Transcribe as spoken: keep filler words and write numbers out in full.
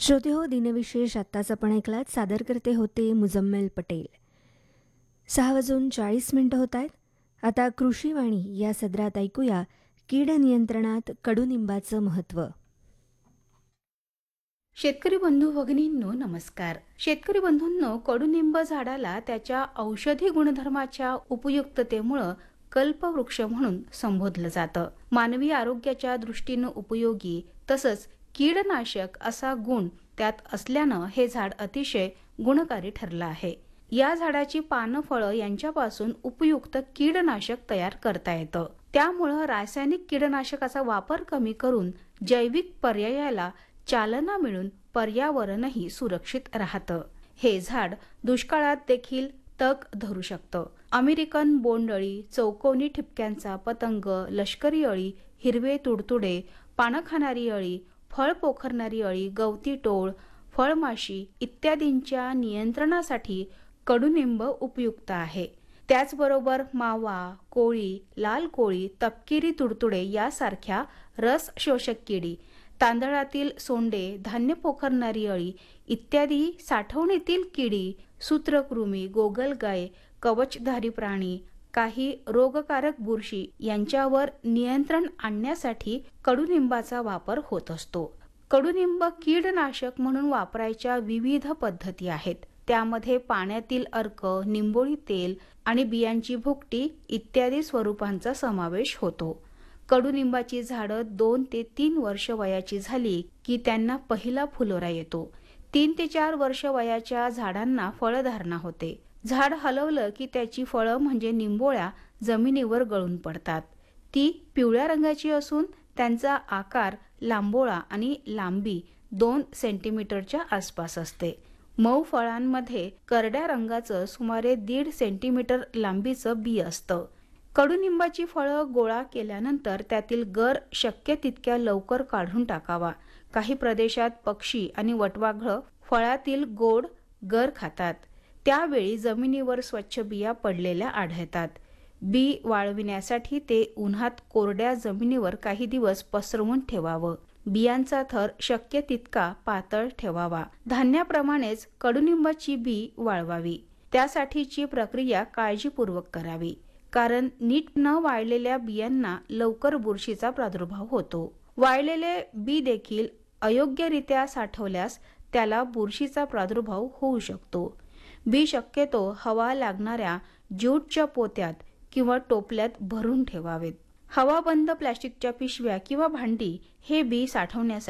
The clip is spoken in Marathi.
श्रोते हो, दिनविशेष आत्ताच आपण ऐकलात. सादर करते होते मुजम्मेल पटेल. सहा वाजून चाळीस मिनिटं होत आहेत. आता कृषीवाणी या सदरात ऐकूया कीड नियंत्रणात कडुनिंबाचं महत्त्व. शेतकरी बंधू भगिनींनो नमस्कार. शेतकरी बंधूंनो, कडुनिंब झाडाला त्याच्या औषधी गुणधर्माच्या उपयुक्ततेमुळं कल्पवृक्ष म्हणून संबोधलं जातं. मानवी आरोग्याच्या दृष्टीनं उपयोगी तसंच कीडनाशक असा गुण त्यात असल्यानं हे झाड अतिशय गुणकारी ठरलं आहे. या झाडाची पानं, फळं यांच्यापासून उपयुक्त कीडनाशक तयार करता येतं. त्यामुळं रासायनिक कीडनाशकाचा वापर कमी करून जैविक पर्यायाला चालना मिळून पर्यावरणही सुरक्षित राहतं. हे झाड दुष्काळात देखील तग धरू शकतं. अमेरिकन बोंडअळी, चौकोनी ठिपक्यांचा पतंग, लष्करी अळी, हिरवे तुडतुडे, पानं खाणारी अळी, फळ पोखरणारी अळी, गवती टोळ, फळमाशी इत्यादींच्या नियंत्रणासाठी कडुनिंब उपयुक्त आहे. त्याचबरोबर मावा, कोळी, लाल कोळी, तपकिरी तुडतुडे यासारख्या रस शोषक किडी, तांदळातील सोंडे, धान्य पोखरणारी अळी इत्यादी साठवणीतील किडी, सूत्रकृमी, गोगलगाय, कवचधारी प्राणी, काही रोगकारक बुरशी यांच्यावर नियंत्रण आणण्यासाठी कडुनिंबाचा वापर होत असतो. कडुनिंब कीडनाशक म्हणून वापरायच्या विविध पद्धती आहेत. त्यामध्ये पाण्यातील अर्क, निंबोळी तेल आणि बियांची भुकटी इत्यादी स्वरूपांचा समावेश होतो. कडुनिंबाची झाडं दोन ते तीन वर्ष वयाची झाली की त्यांना पहिला फुलोरा येतो. तीन ते चार वर्ष वयाच्या झाडांना फळधारणा होते. झाड हलवलं की त्याची फळं म्हणजे निंबोळ्या जमिनीवर गळून पडतात. ती पिवळ्या रंगाची असून त्यांचा आकार लांबोळा आणि लांबी दोन सेंटीमीटरच्या आसपास असते. मऊ फळांमध्ये करड्या रंगाचं सुमारे दीड सेंटीमीटर लांबीचं बी असतं. कडुनिंबाची फळं गोळा केल्यानंतर त्यातील गर शक्य तितक्या लवकर काढून टाकावा. काही प्रदेशात पक्षी आणि वटवाघळं फळातील गोड गर खातात. त्यावेळी जमिनीवर स्वच्छ बिया पडलेल्या आढळतात. बी वाळविण्यासाठी ते उन्हात कोरड्या जमिनीवर काही दिवस पसरवून ठेवावं. बियांचा थर शक्य तितका पातळ ठेवावा. धान्याप्रमाणेच कडुनिंबाची बी वाळवावी. त्यासाठीची प्रक्रिया काळजीपूर्वक करावी, कारण नीट न वाळलेल्या बियांना लवकर बुरशीचा प्रादुर्भाव होतो. वाळलेले बी देखील अयोग्यरित्या साठवल्यास त्याला बुरशीचा प्रादुर्भाव होऊ शकतो. बी शक्यतो हवा लागणाऱ्या ज्यूटच्या पोत्यात किंवा टोपल्यात भरून ठेवावेत. हवाबंद प्लॅस्टिकच्या पिशव्या किंवा भांडी हे बी साठवण्यासाठी